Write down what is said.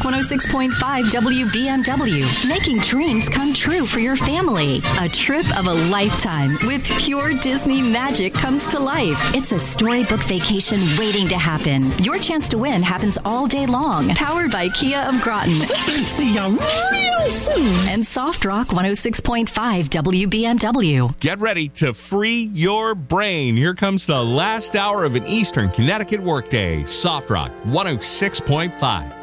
106.5 WBMW, making dreams come true for your family. A trip of a lifetime with pure Disney magic comes to life. It's a storybook vacation waiting to happen. Your chance to win happens all day long. Powered by Kia of Groton. See ya real soon. And Soft Rock 106.5 WBMW. Get ready to free your brain. Here comes the last hour of an Eastern Connecticut workday. Soft Rock 106.5.